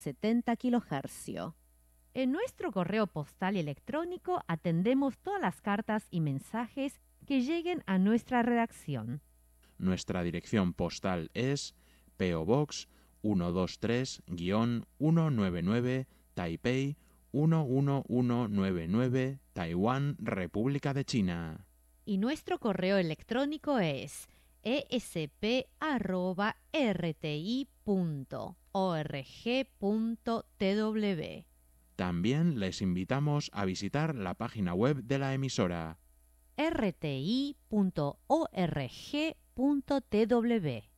70 kHz. En nuestro correo postal y electrónico atendemos todas las cartas y mensajes que lleguen a nuestra redacción. Nuestra dirección postal es P.O. Box 123-199 Taipei 11199 Taiwán, República de China. Y nuestro correo electrónico es esp@rti.org.tw. También les invitamos a visitar la página web de la emisora rti.org.tw.